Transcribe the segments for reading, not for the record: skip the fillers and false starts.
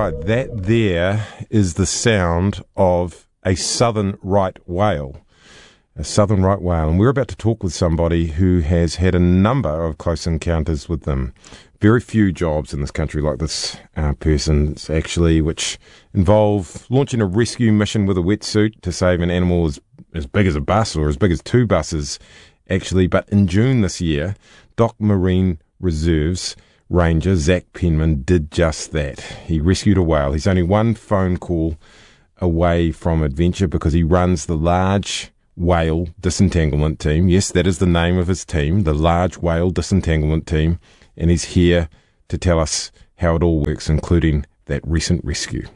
right, that there is the sound of a southern right whale. A southern right whale. And we're about to talk with somebody who has had a number of close encounters with them. Very few jobs in this country like this person's actually, which involve launching a rescue mission with a wetsuit to save an animal as big as a bus or as big as two buses, actually. But in June this year, Dock Marine Reserves Ranger Zach Penman did just that. He rescued a whale. He's only one phone call away from adventure because he runs the Large Whale Disentanglement Team. Yes, that is the name of his team, the Large Whale Disentanglement Team. And he's here to tell us how it all works, including that recent rescue.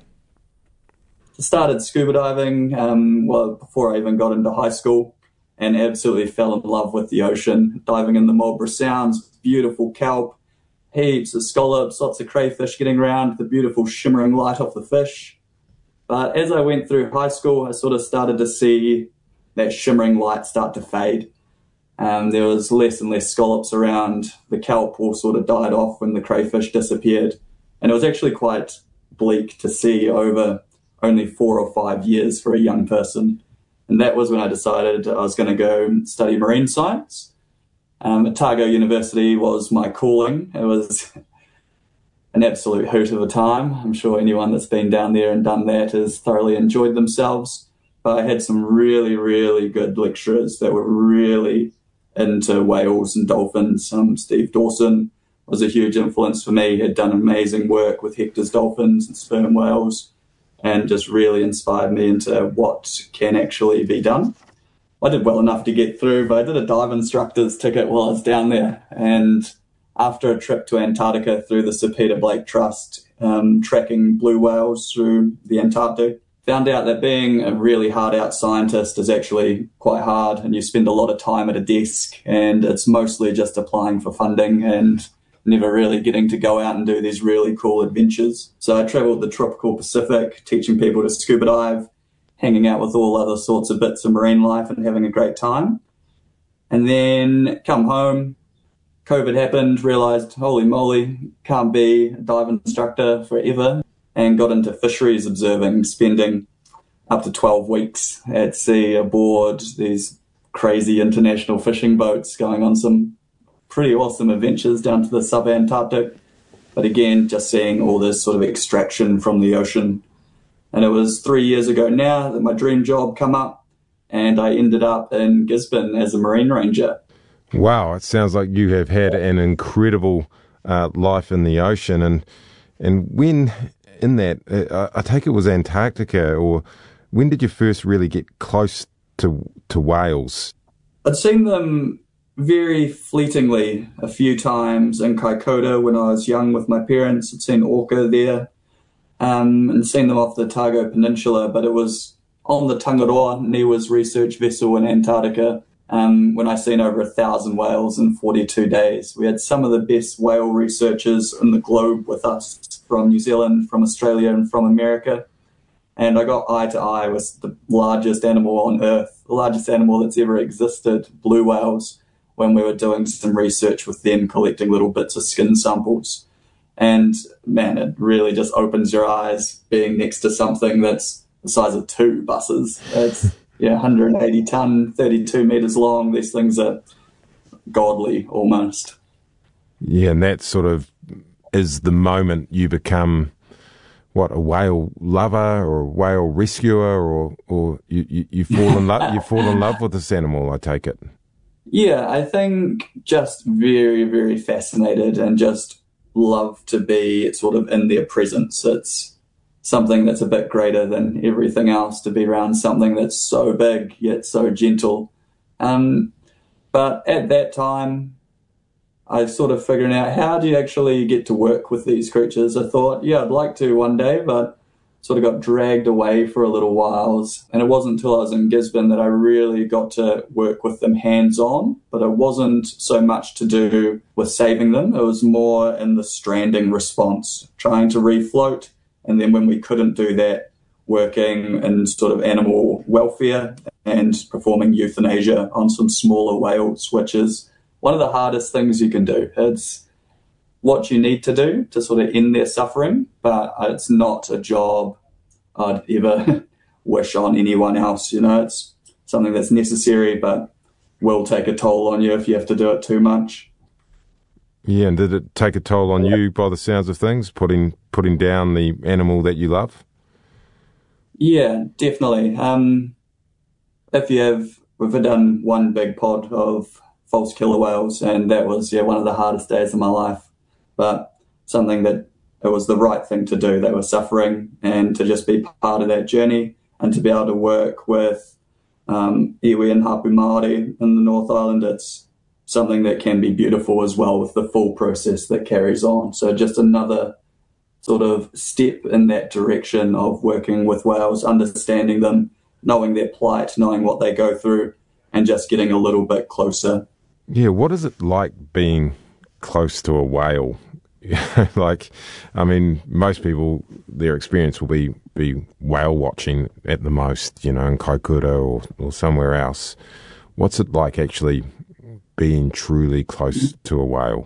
Started scuba diving before I even got into high school, and absolutely fell in love with the ocean. Diving in the Marlborough Sounds, beautiful kelp, heaps of scallops, lots of crayfish getting around, the beautiful shimmering light off the fish. But as I went through high school, I sort of started to see that shimmering light start to fade. There was less and less scallops around. The kelp all sort of died off when the crayfish disappeared. And it was actually quite bleak to see over only 4 or 5 years for a young person. And that was when I decided I was going to go study marine science. Otago University was my calling. It was an absolute hoot of a time. I'm sure anyone that's been down there and done that has thoroughly enjoyed themselves. But I had some really, really good lecturers that were really into whales and dolphins. Steve Dawson was a huge influence for me. He had done amazing work with Hector's dolphins and sperm whales and just really inspired me into what can actually be done. I did well enough to get through, but I did a dive instructor's ticket while I was down there. And after a trip to Antarctica through the Sir Peter Blake Trust, tracking blue whales through the Antarctic, found out that being a really hard-out scientist is actually quite hard, and you spend a lot of time at a desk, and it's mostly just applying for funding and never really getting to go out and do these really cool adventures. So I travelled the tropical Pacific, teaching people to scuba dive, hanging out with all other sorts of bits of marine life and having a great time. And then come home, COVID happened, realised, holy moly, can't be a dive instructor forever, and got into fisheries observing, spending up to 12 weeks at sea aboard these crazy international fishing boats, going on some pretty awesome adventures down to the sub-Antarctic. But again, just seeing all this sort of extraction from the ocean. And it was 3 years ago now that my dream job come up, and I ended up in Gisborne as a marine ranger. Wow, it sounds like you have had an incredible life in the ocean. And when in that, I take it was Antarctica, or when did you first really get close to whales? I'd seen them very fleetingly a few times in Kaikoura when I was young with my parents. I'd seen orca there. And seen them off the Otago Peninsula, but it was on the Tangaroa, NIWA's research vessel in Antarctica, when I seen over 1,000 whales in 42 days. We had some of the best whale researchers in the globe with us, from New Zealand, from Australia, and from America. And I got eye to eye with the largest animal on Earth, the largest animal that's ever existed, blue whales, when we were doing some research with them, collecting little bits of skin samples. And man, it really just opens your eyes being next to something that's the size of 2 buses. It's 180 ton, 32 meters long. These things are godly almost. Yeah, and that sort of is the moment you become a whale lover or a whale rescuer, or you fall in love. You fall in love with this animal, I take it. Yeah, I think just very, very fascinated and just love to be sort of in their presence. It's something that's a bit greater than everything else, to be around something that's so big yet so gentle. But at that time, I was sort of figuring out, how do you actually get to work with these creatures? I thought, I'd like to one day, but sort of got dragged away for a little while. And it wasn't until I was in Gisborne that I really got to work with them hands-on, but it wasn't so much to do with saving them. It was more in the stranding response, trying to refloat. And then when we couldn't do that, working in sort of animal welfare and performing euthanasia on some smaller whales, which is one of the hardest things you can do. what you need to do to sort of end their suffering, but it's not a job I'd ever wish on anyone else. It's something that's necessary, but will take a toll on you if you have to do it too much. Yeah, and did it take a toll on you by the sounds of things, putting down the animal that you love? Yeah, definitely. We've done one big pod of false killer whales, and that was one of the hardest days of my life. But something that it was the right thing to do. They were suffering, and to just be part of that journey and to be able to work with iwi and hapu Māori in the North Island, it's something that can be beautiful as well with the full process that carries on. So just another sort of step in that direction of working with whales, understanding them, knowing their plight, knowing what they go through, and just getting a little bit closer. Yeah, what is it like being close to a whale? Most people, their experience will be whale watching at the most, in Kaikoura or somewhere else. What's it like actually being truly close to a whale?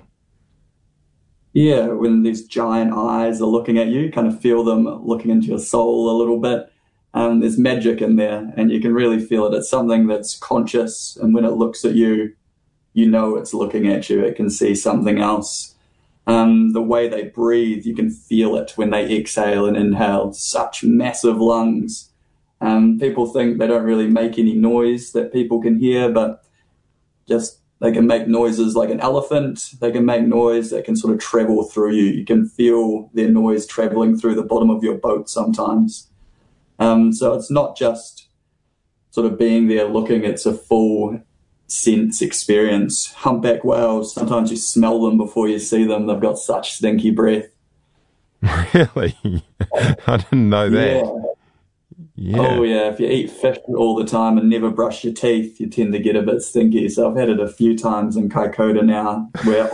Yeah, when these giant eyes are looking at you, kind of feel them looking into your soul a little bit. There's magic in there, and you can really feel it. It's something that's conscious, and when it looks at you, it's looking at you. It can see something else. The way they breathe, you can feel it when they exhale and inhale. Such massive lungs. People think they don't really make any noise that people can hear, but just they can make noises like an elephant. They can make noise that can sort of travel through you. You can feel their noise traveling through the bottom of your boat sometimes. So it's not just sort of being there looking, it's a full sense experience. Humpback whales, sometimes you smell them before you see them. They've got such stinky breath. Really? I didn't know that. Yeah. Oh, yeah. If you eat fish all the time and never brush your teeth, you tend to get a bit stinky. So I've had it a few times in Kaikoura now where,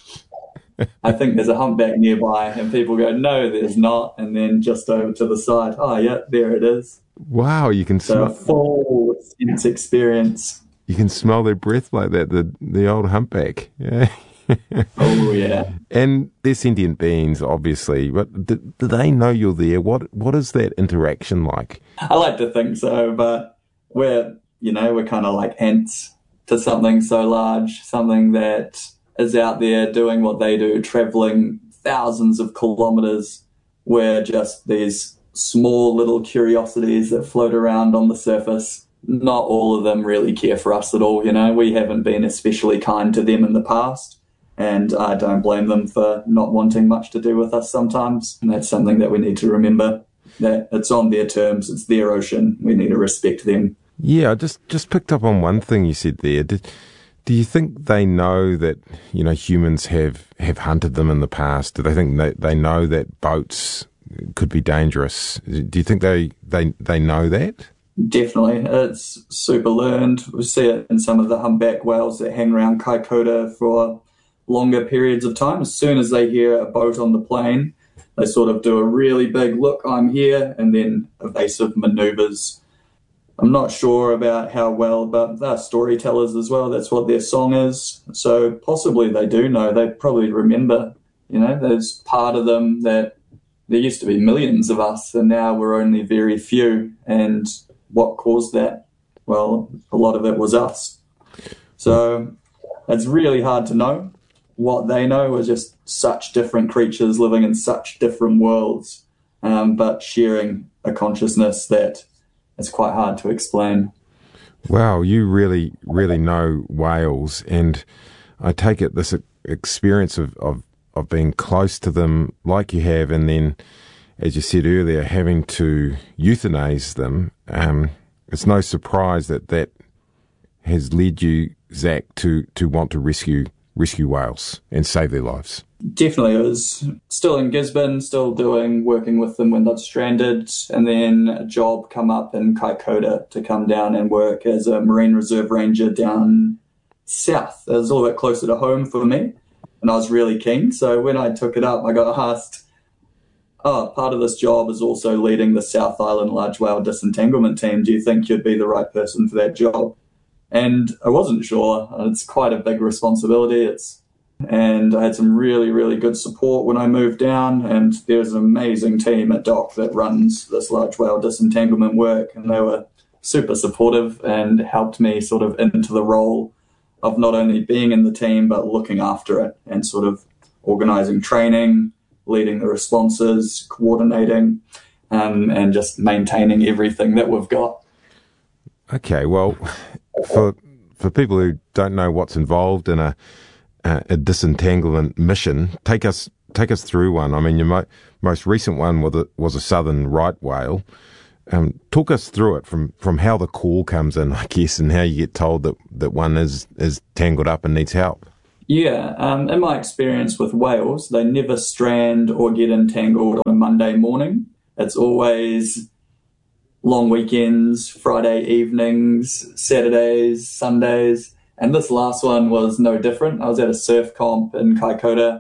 I think there's a humpback nearby, and people go, no, there's not. And then just over to the side, yeah, there it is. Wow, you can smell. So a full sense experience. You can smell their breath like that, the old humpback. Yeah. Oh, yeah. And they're sentient beings, obviously, but do they know you're there? What is that interaction like? I like to think so, but we're kind of like ants to something so large, something that is out there doing what they do, traveling thousands of kilometers. We're just these small little curiosities that float around on the surface. Not all of them really care for us at all. We haven't been especially kind to them in the past, and I don't blame them for not wanting much to do with us sometimes. And that's something that we need to remember, that it's on their terms, it's their ocean. We need to respect them. Yeah, I just picked up on one thing you said there. Do you think they know that, humans have hunted them in the past? Do they think they know that boats could be dangerous? Do you think they know that? Definitely. It's super learned. We see it in some of the humpback whales that hang around Kaikoura for longer periods of time. As soon as they hear a boat on the plane, they sort of do a really big, look, I'm here, and then evasive maneuvers. I'm not sure about how well, but they're storytellers as well. That's what their song is. So possibly they do know. They probably remember, there's part of them that there used to be millions of us, and now we're only very few. And what caused that? Well, a lot of it was us. So it's really hard to know. What they know are just such different creatures living in such different worlds, but sharing a consciousness that it's quite hard to explain. Wow, you really, really know whales, and I take it this experience of being close to them like you have, and then, as you said earlier, having to euthanize them. It's no surprise that has led you, Zach, to want to rescue whales and save their lives. Definitely. I was still in Gisborne, working with them when they're stranded, and then a job come up in Kaikoura to come down and work as a Marine Reserve Ranger down south. It was a little bit closer to home for me, and I was really keen. So when I took it up, I got asked, part of this job is also leading the South Island Large Whale Disentanglement Team. Do you think you'd be the right person for that job? And I wasn't sure. It's quite a big responsibility. It's and I had some really, really good support when I moved down, and there's an amazing team at DOC that runs this large whale disentanglement work, and they were super supportive and helped me sort of into the role of not only being in the team but looking after it and sort of organising training, leading the responses, coordinating, and just maintaining everything that we've got. Okay, well, for people who don't know what's involved in a disentanglement mission, take us through one. I mean, your most recent one was a southern right whale. Talk us through it from how the call comes in, I guess, and how you get told that one is tangled up and needs help. Yeah, in my experience with whales, they never strand or get entangled on a Monday morning. It's always long weekends, Friday evenings, Saturdays, Sundays. And this last one was no different. I was at a surf comp in Kaikoura.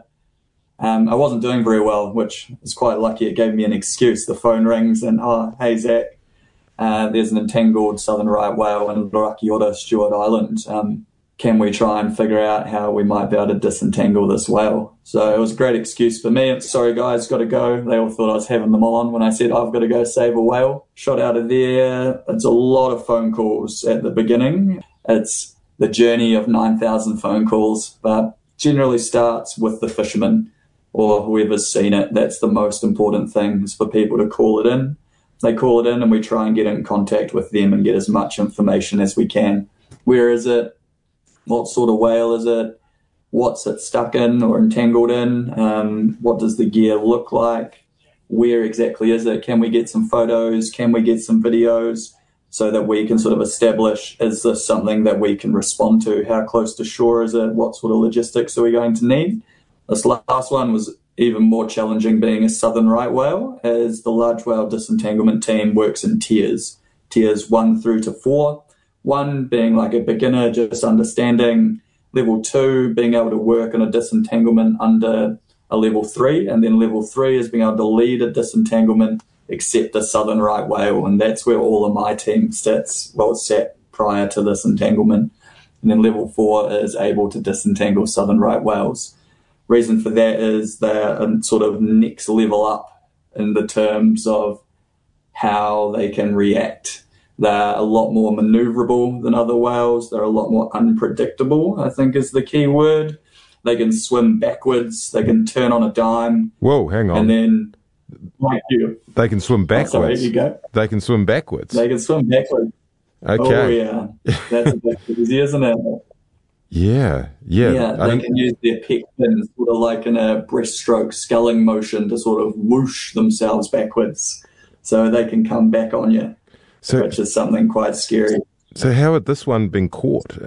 I wasn't doing very well, which is quite lucky. It gave me an excuse. The phone rings and, hey, Zach, there's an entangled southern right whale in Lorakiota, Stewart Island. Can we try and figure out how we might be able to disentangle this whale? So it was a great excuse for me. Sorry, guys, got to go. They all thought I was having them on when I said I've got to go save a whale. Shot out of there. It's a lot of phone calls at the beginning. It's the journey of 9,000 phone calls, but generally starts with the fisherman or whoever's seen it. That's the most important thing, is for people to call it in. They call it in and we try and get in contact with them and get as much information as we can. Where is it? What sort of whale is it? What's it stuck in or entangled in? What does the gear look like? Where exactly is it? Can we get some photos? Can we get some videos so that we can sort of establish, is this something that we can respond to? How close to shore is it? What sort of logistics are we going to need? This last one was even more challenging, being a southern right whale, as the large whale disentanglement team works in tiers 1 through to 4. 1 being like a beginner, just understanding. Level 2 being able to work on a disentanglement under a level 3, and then level 3 is being able to lead a disentanglement except a southern right whale, and that's where all of my team sits. Well, it's sat prior to this entanglement. And then level 4 is able to disentangle southern right whales. Reason for that is they're sort of next level up in the terms of how they can react. They're a lot more maneuverable than other whales. They're a lot more unpredictable, I think is the key word. They can swim backwards. They can turn on a dime. Whoa, hang on. And then, like you. They can swim backwards. Oh, sorry, you go. They can swim backwards. They can swim backwards. Okay. Oh, yeah. That's a bit easy, isn't it? Yeah. Yeah, they can use their pec fins sort of like in a breaststroke sculling motion to sort of whoosh themselves backwards so they can come back on you, which is something quite scary. So how had this one been caught?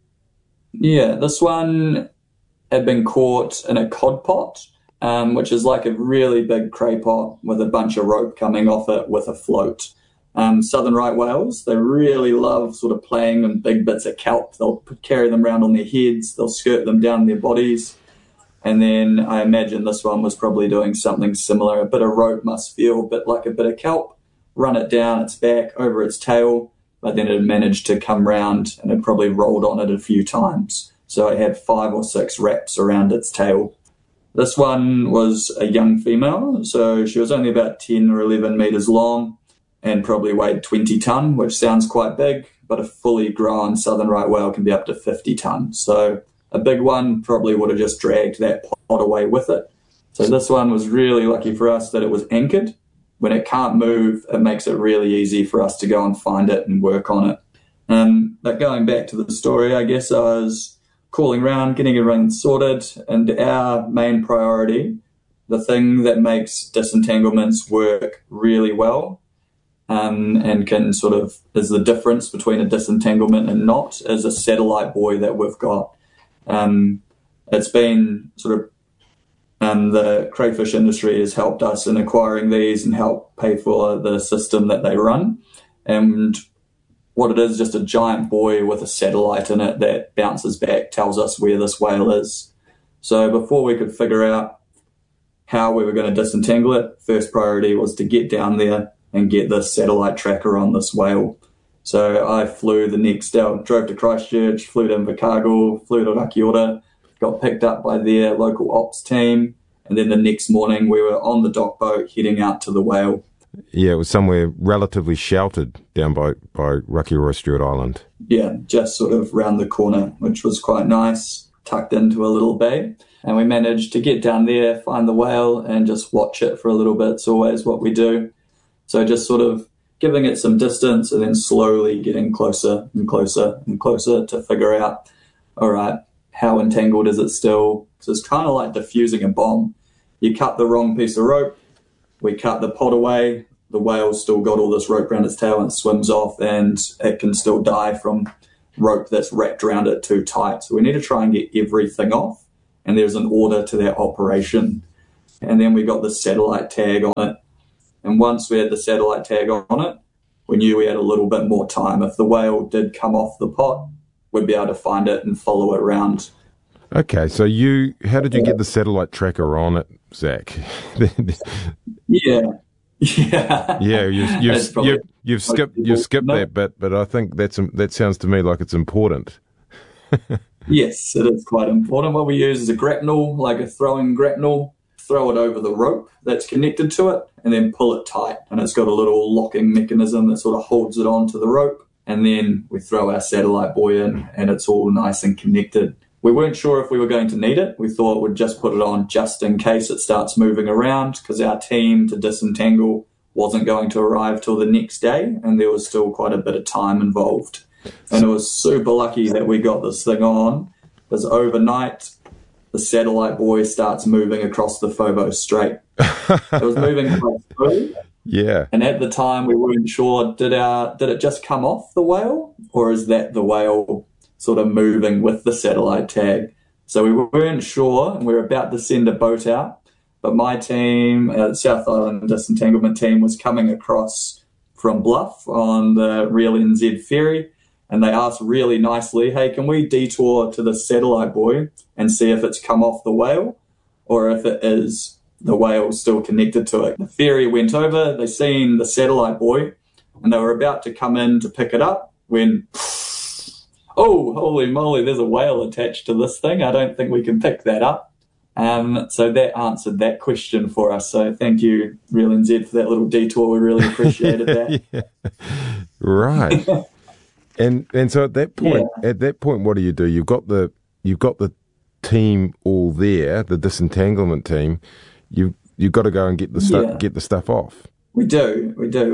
Yeah, this one had been caught in a cod pot, which is like a really big cray pot with a bunch of rope coming off it with a float. Southern right whales, they really love sort of playing in big bits of kelp. They'll carry them around on their heads, they'll skirt them down their bodies, and then I imagine this one was probably doing something similar. A bit of rope must feel a bit like a bit of kelp, run it down its back, over its tail, but then it had managed to come round and it probably rolled on it a few times. So it had 5 or 6 wraps around its tail. This one was a young female, so she was only about 10 or 11 metres long, and probably weighed 20 tonne, which sounds quite big, but a fully grown southern right whale can be up to 50 tonne. So a big one probably would have just dragged that pot away with it. So this one was really lucky for us that it was anchored. When it can't move, it makes it really easy for us to go and find it and work on it. But going back to the story, I guess I was calling around, getting everything sorted, and our main priority, the thing that makes disentanglements work really well, and can sort of is the difference between a disentanglement and not, is a satellite buoy that we've got. It's been sort of the crayfish industry has helped us in acquiring these and help pay for the system that they run. And what it is, just a giant buoy with a satellite in it that bounces back, tells us where this whale is. So before we could figure out how we were going to disentangle it, first priority was to get down there and get this satellite tracker on this whale. So I flew the next day, drove to Christchurch, flew to Invercargill, flew to Rakiota, got picked up by their local ops team, and then the next morning we were on the dock boat heading out to the whale. Yeah, it was somewhere relatively sheltered down by Rakiura Stewart Island. Yeah, just sort of round the corner, which was quite nice, tucked into a little bay. And we managed to get down there, find the whale, and just watch it for a little bit. It's always what we do. So just sort of giving it some distance and then slowly getting closer and closer and closer to figure out, all right, how entangled is it still? Because it's kind of like diffusing a bomb. You cut the wrong piece of rope, we cut the pot away, the whale's still got all this rope around its tail and it swims off, and it can still die from rope that's wrapped around it too tight. So we need to try and get everything off, and there's an order to that operation. And then we got the satellite tag on it. And once we had the satellite tag on it, we knew we had a little bit more time. If the whale did come off the pot, we'd be able to find it and follow it around. Okay, so how did you get the satellite tracker on it, Zach? Yeah. Yeah, you've skipped that bit, but I think that sounds to me like it's important. Yes, it is quite important. What we use is a grapnel, like a throwing grapnel. Throw it over the rope that's connected to it, and then pull it tight. And it's got a little locking mechanism that sort of holds it onto the rope. And then we throw our satellite buoy in, and it's all nice and connected. We weren't sure if we were going to need it. We thought we'd just put it on just in case it starts moving around, because our team to disentangle wasn't going to arrive till the next day, and there was still quite a bit of time involved. And it was super lucky that we got this thing on, because overnight the satellite buoy starts moving across the Phobos Strait. It was moving quite slowly. Yeah. And at the time we weren't sure, did it just come off the whale, or is that the whale sort of moving with the satellite tag? So we weren't sure, and we were about to send a boat out, but my team, South Island Disentanglement team, was coming across from Bluff on the Real NZ ferry, and they asked really nicely, hey, can we detour to the satellite buoy and see if it's come off the whale, or if it is the whale still connected to it? The ferry went over, they seen the satellite buoy, and they were about to come in to pick it up when, oh, holy moly, there's a whale attached to this thing. I don't think we can pick that up. So that answered that question for us. So thank you, Real NZ, for that little detour. We really appreciated that. Yeah. Right. and so at that point, what do? You've got the team all there, the disentanglement team. You've got to go and get the stuff off. We do.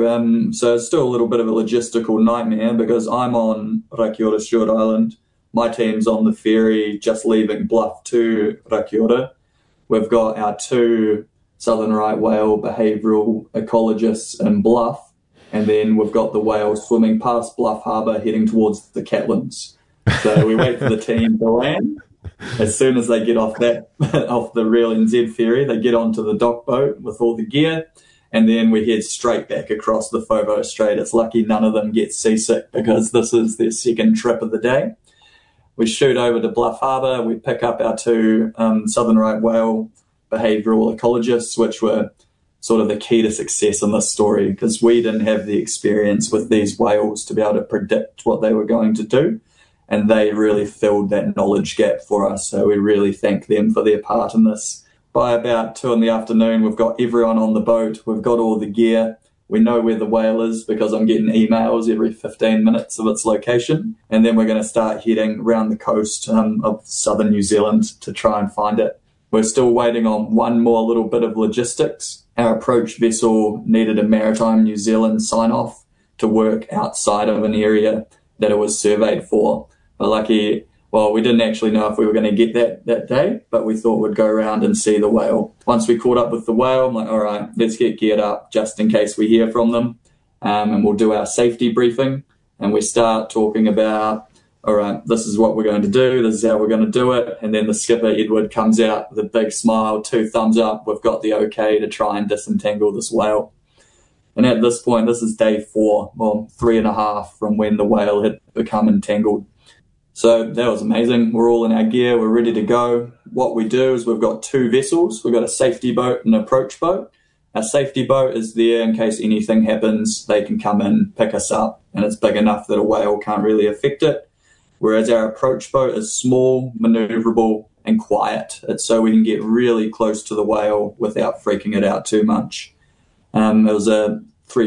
So it's still a little bit of a logistical nightmare, because I'm on Rakiura Stewart Island. My team's on the ferry just leaving Bluff to Rakiura. We've got our 2 southern right whale behavioural ecologists in Bluff, and then we've got the whales swimming past Bluff Harbour heading towards the Catlins. So we wait for the team to land. As soon as they get off the Real NZ ferry, they get onto the dock boat with all the gear, and then we head straight back across the Phobos Strait. It's lucky none of them get seasick, because this is their second trip of the day. We shoot over to Bluff Harbour, we pick up our 2 southern right whale behavioural ecologists, which were sort of the key to success in this story, because we didn't have the experience with these whales to be able to predict what they were going to do, and they really filled that knowledge gap for us. So we really thank them for their part in this. By about 2 PM, we've got everyone on the boat, we've got all the gear. We know where the whale is, because I'm getting emails every 15 minutes of its location. And then we're going to start heading around the coast of southern New Zealand to try and find it. We're still waiting on one more little bit of logistics. Our approach vessel needed a Maritime New Zealand sign-off to work outside of an area that it was surveyed for. But lucky, well, we didn't actually know if we were going to get that day, but we thought we'd go around and see the whale. Once we caught up with the whale, I'm like, all right, let's get geared up just in case we hear from them. And we'll do our safety briefing. And we start talking about, all right, this is what we're going to do. This is how we're going to do it. And then the skipper, Edward, comes out with a big smile, 2 thumbs up. We've got the okay to try and disentangle this whale. And at this point, this is day 4, well, 3.5 from when the whale had become entangled. So that was amazing. We're all in our gear. We're ready to go. What we do is we've got 2 vessels. We've got a safety boat and an approach boat. Our safety boat is there in case anything happens. They can come in, pick us up, and it's big enough that a whale can't really affect it. Whereas our approach boat is small, maneuverable, and quiet. It's so we can get really close to the whale without freaking it out too much. It was a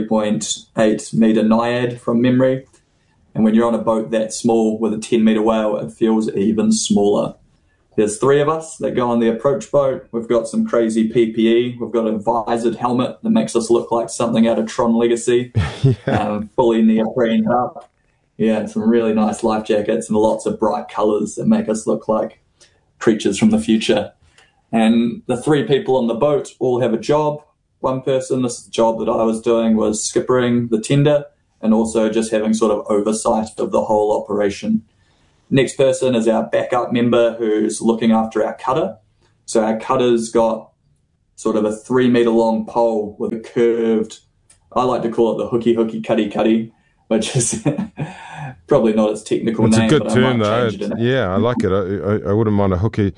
3.8 meter Naiad from memory. And when you're on a boat that small with a 10-meter whale, it feels even smaller. There's 3 of us that go on the approach boat. We've got some crazy PPE. We've got a visored helmet that makes us look like something out of Tron Legacy, fully neoprene up. Yeah, some really nice life jackets and lots of bright colours that make us look like creatures from the future. And the 3 people on the boat all have a job. One person, this is the job that I was doing, was skippering the tender and also just having sort of oversight of the whole operation. Next person is our backup member who's looking after our cutter. So our cutter's got sort of a 3-meter long pole with a curved, I like to call it the hooky cuddy, which is probably not its technical name. It's a good but term, I might though. Yeah, I like it. I wouldn't mind a hooky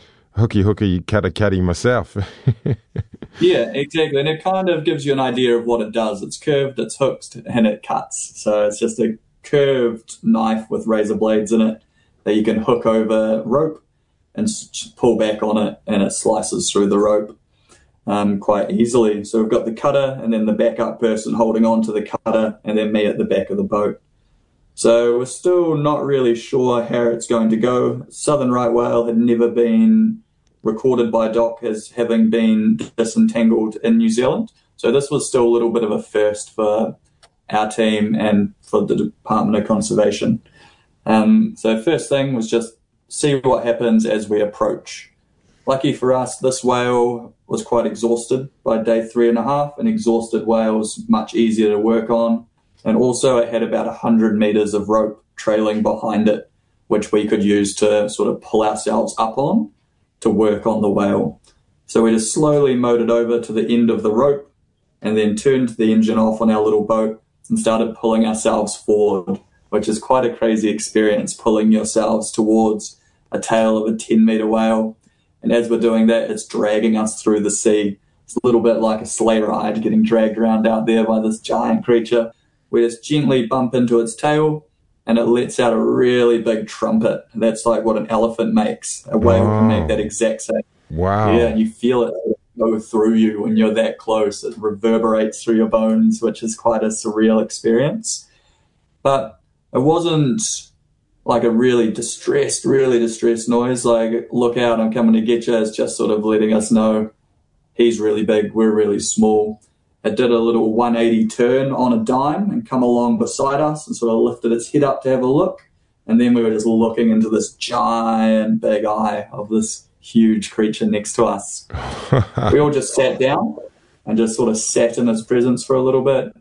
caddy myself. Yeah, exactly. And it kind of gives you an idea of what it does. It's curved, it's hooked, and it cuts. So it's just a curved knife with razor blades in it that you can hook over rope and pull back on it, and it slices through the rope quite easily. So we've got the cutter and then the backup person holding on to the cutter and then me at the back of the boat. So we're still not really sure how it's going to go. Southern right whale had never been recorded by Doc as having been disentangled in New Zealand. So this was still a little bit of a first for our team and for the Department of Conservation. So first thing was just see what happens as we approach. Lucky for us, this whale was quite exhausted by day 3.5. An exhausted whale's much easier to work on. And also it had about 100 meters of rope trailing behind it, which we could use to sort of pull ourselves up on to work on the whale. So we just slowly motored over to the end of the rope and then turned the engine off on our little boat and started pulling ourselves forward, which is quite a crazy experience, pulling yourselves towards a tail of a 10-meter whale. And as we're doing that, it's dragging us through the sea. It's a little bit like a sleigh ride getting dragged around out there by this giant creature. We just gently bump into its tail and it lets out a really big trumpet. That's like what an elephant makes. A whale can make that exact same. Wow. Yeah, and you feel it go through you when you're that close. It reverberates through your bones, which is quite a surreal experience. But it wasn't like a really distressed noise, like, look out, I'm coming to get you. It's just sort of letting us know he's really big, we're really small. It did a little 180 turn on a dime and come along beside us and sort of lifted its head up to have a look. And then we were just looking into this giant big eye of this huge creature next to us. We all just sat down and just sort of sat in its presence for a little bit.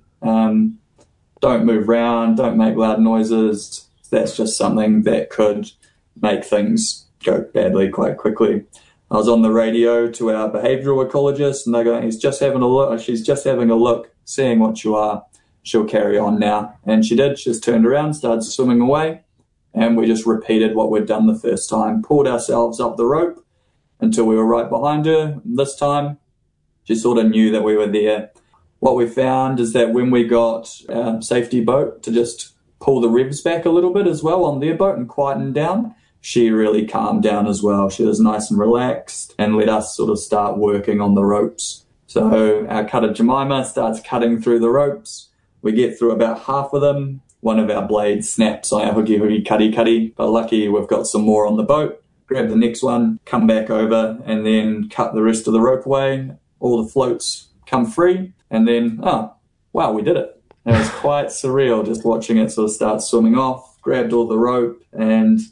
Don't move around, don't make loud noises. That's just something that could make things go badly quite quickly. I was on the radio to our behavioural ecologist, and they're going, he's just having a look, she's just having a look, seeing what you are. She'll carry on now. And she did. She just turned around, started swimming away, and we just repeated what we'd done the first time, pulled ourselves up the rope until we were right behind her. This time, she sort of knew that we were there. What we found is that when we got our safety boat to just pull the revs back a little bit as well on their boat and quieten down, she really calmed down as well. She was nice and relaxed and let us sort of start working on the ropes. So our cutter Jemima starts cutting through the ropes. We get through about half of them. One of our blades snaps on our hooky cuddy, but lucky we've got some more on the boat. Grab the next one, come back over, and then cut the rest of the rope away. All the floats come free, and then, oh, wow, we did it. And it was quite surreal just watching it sort of start swimming off, grabbed all the rope, and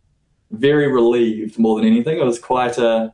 very relieved more than anything. It was quite a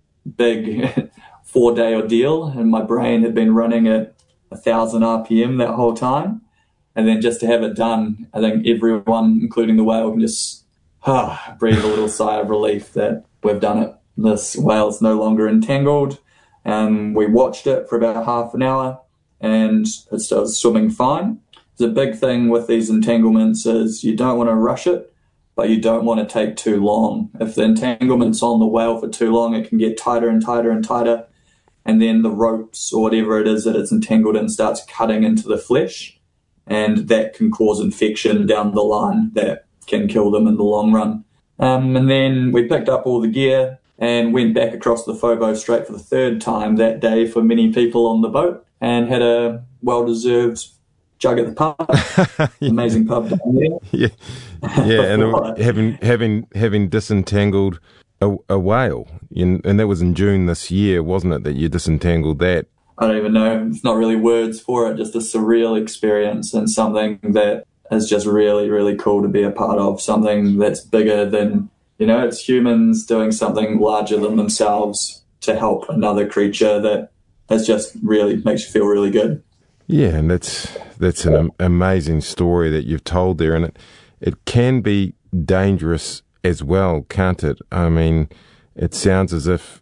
big 4-day ordeal, and my brain had been running at 1,000 RPM that whole time. And then just to have it done, I think everyone, including the whale, can just breathe a little sigh of relief that we've done it. This whale's no longer entangled. We watched it for about half an hour, and it started swimming fine. The big thing with these entanglements is you don't want to rush it, but you don't want to take too long. If the entanglement's on the whale for too long, it can get tighter and tighter and tighter, and then the ropes or whatever it is that it's entangled in starts cutting into the flesh, and that can cause infection down the line that can kill them in the long run. And then we picked up all the gear, and went back across the Fobo Strait for the third time that day for many people on the boat, and had a well-deserved jug at the pub. Amazing pub down there. Yeah, and having disentangled a whale, and that was in June this year, wasn't it, that you disentangled that? I don't even know. It's not really words for it, just a surreal experience and something that is just really, really cool to be a part of, something that's bigger than, it's humans doing something larger than themselves to help another creature that just really makes you feel really good. Yeah, and that's an amazing story that you've told there, and it can be dangerous as well, can't it? I mean, it sounds as if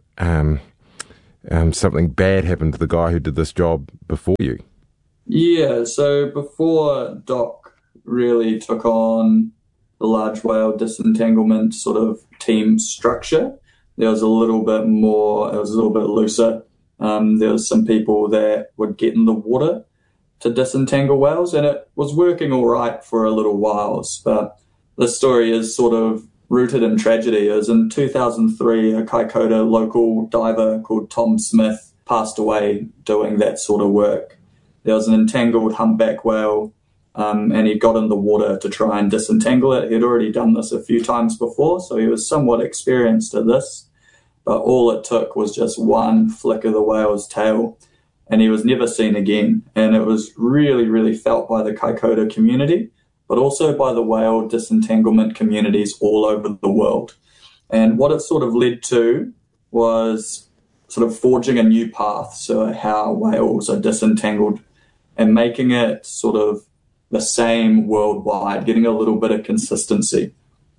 something bad happened to the guy who did this job before you. Yeah, so before Doc really took on the large whale disentanglement sort of team structure, there was a little bit more, it was a little bit looser. There was some people that would get in the water to disentangle whales, and it was working all right for a little while. But the story is sort of rooted in tragedy. It was in 2003, a Kaikoura local diver called Tom Smith passed away doing that sort of work. There was an entangled humpback whale, and he got in the water to try and disentangle it. He'd already done this a few times before, so he was somewhat experienced at this. But all it took was just one flick of the whale's tail, and he was never seen again. And it was really, really felt by the Kaikoura community, but also by the whale disentanglement communities all over the world. And what it sort of led to was sort of forging a new path, so how whales are disentangled, and making it sort of the same worldwide, getting a little bit of consistency.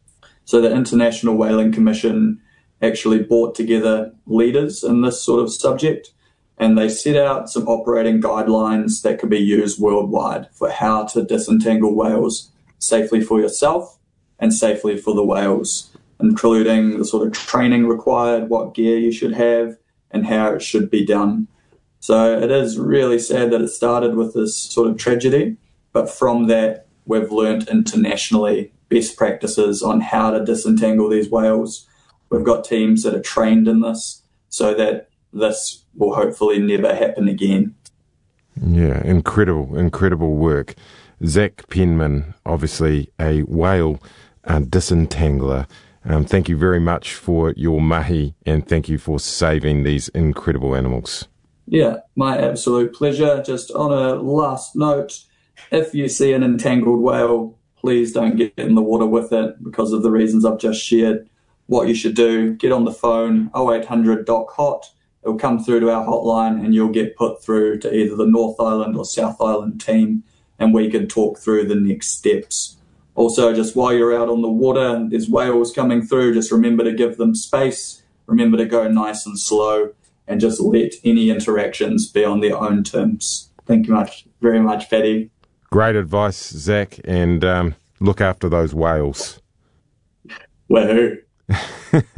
So the International Whaling Commission actually brought together leaders in this sort of subject, and they set out some operating guidelines that could be used worldwide for how to disentangle whales safely for yourself and safely for the whales, including the sort of training required, what gear you should have, and how it should be done. So it is really sad that it started with this sort of tragedy, but from that we've learned internationally best practices on how to disentangle these whales. We've got teams that are trained in this so that this will hopefully never happen again. Yeah, incredible work. Zach Penman, obviously a whale disentangler. Thank you very much for your mahi, and thank you for saving these incredible animals. Yeah, my absolute pleasure. Just on a last note, if you see an entangled whale, please don't get in the water with it because of the reasons I've just shared. What you should do, get on the phone, 0800 Doc Hot. It'll come through to our hotline and you'll get put through to either the North Island or South Island team, and we can talk through the next steps. Also, just while you're out on the water and there's whales coming through, just remember to give them space, remember to go nice and slow, and just let any interactions be on their own terms. Thank you very much, Paddy. Great advice, Zach, and look after those whales. Woohoo.